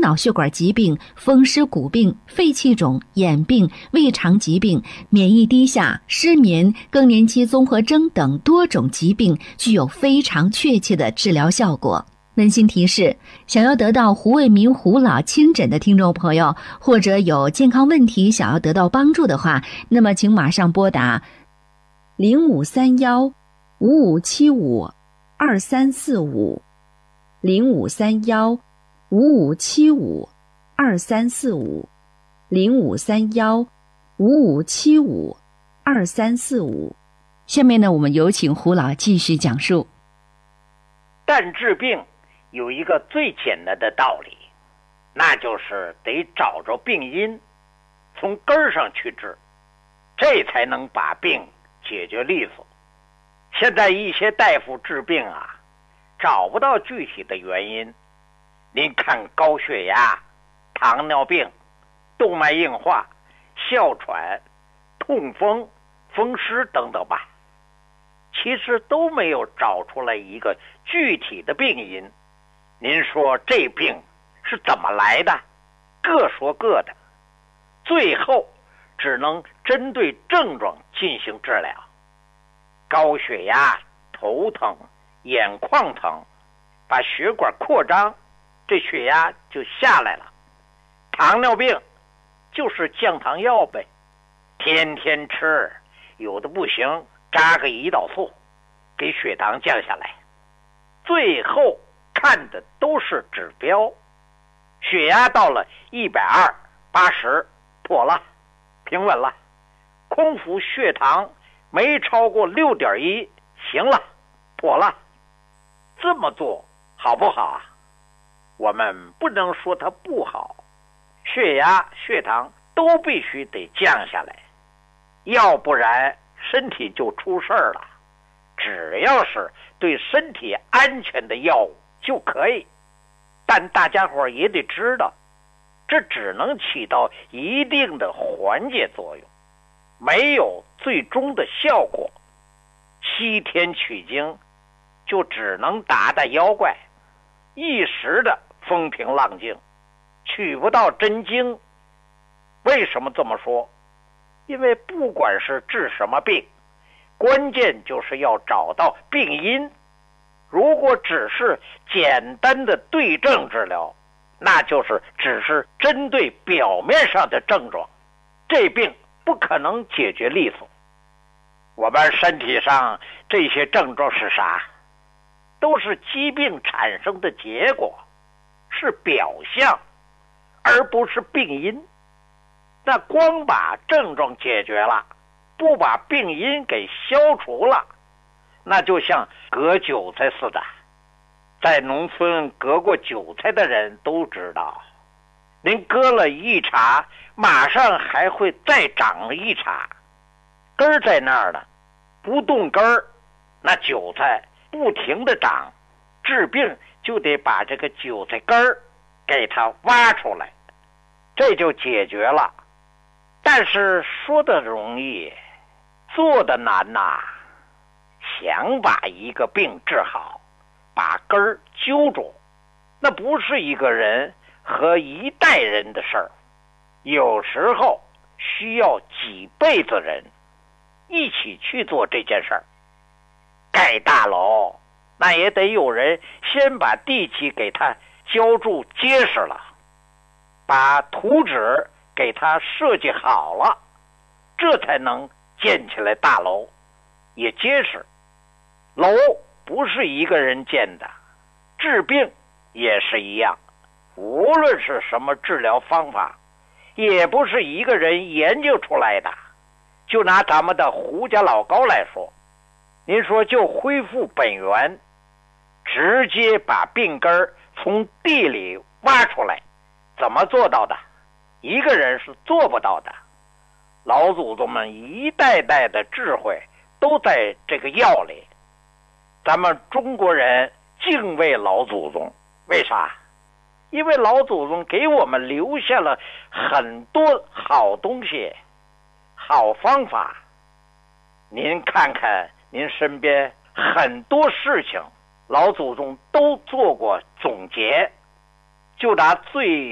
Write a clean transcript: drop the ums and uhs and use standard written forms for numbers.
脑血管疾病、风湿骨病、肺气肿、眼病、胃肠疾病、免疫低下、失眠、更年期综合征等多种疾病，具有非常确切的治疗效果。温馨提示：想要得到胡卫民胡老亲诊的听众朋友，或者有健康问题想要得到帮助的话，那么请马上拨打0531-5575-2345 0531-5575-2345 0531-5575-2345。下面呢，我们有请胡老继续讲述。 但治病有一个最简单的道理，那就是得找着病因，从根儿上去治，这才能把病解决利索。现在一些大夫治病啊，找不到具体的原因。您看高血压、糖尿病、动脉硬化、哮喘、痛风、风湿等等吧，其实都没有找出来一个具体的病因。您说这病是怎么来的？各说各的，最后只能针对症状进行治疗。高血压、头疼、眼眶疼，把血管扩张，这血压就下来了。糖尿病就是降糖药呗，天天吃，有的不行，扎个胰岛素，给血糖降下来。最后看的都是指标，血压到了120/80，妥了，平稳了。空腹血糖没超过6.1，行了，妥了。这么做好不好啊？我们不能说它不好，血压、血糖都必须得降下来，要不然身体就出事儿了。只要是对身体安全的药物就可以，但大家伙也得知道，这只能起到一定的缓解作用，没有最终的效果。西天取经就只能打打妖怪，一时的风平浪静，取不到真经。为什么这么说？因为不管是治什么病，关键就是要找到病因。如果只是简单的对症治疗，那就是只是针对表面上的症状，这病不可能解决利索。我们身体上这些症状是啥？都是疾病产生的结果，是表象，而不是病因。那光把症状解决了，不把病因给消除了，那就像割韭菜似的。在农村割过韭菜的人都知道，您割了一茬，马上还会再长一茬，根儿在那儿呢，不动根儿，那韭菜不停地长，治病就得把这个韭菜根儿给它挖出来，这就解决了。但是说的容易，做的难呐。想把一个病治好，把根儿揪住，那不是一个人和一代人的事儿，有时候需要几辈子人一起去做这件事儿。盖大楼，那也得有人先把地基给它浇筑结实了，把图纸给它设计好了，这才能建起来大楼，也结实。楼不是一个人建的，治病也是一样，无论是什么治疗方法，也不是一个人研究出来的。就拿咱们的胡家老高来说，您说就恢复本源，直接把病根儿从地里挖出来，怎么做到的？一个人是做不到的。老祖宗们一代代的智慧都在这个药里。咱们中国人敬畏老祖宗，为啥？因为老祖宗给我们留下了很多好东西、好方法。您看看您身边很多事情，老祖宗都做过总结。就拿最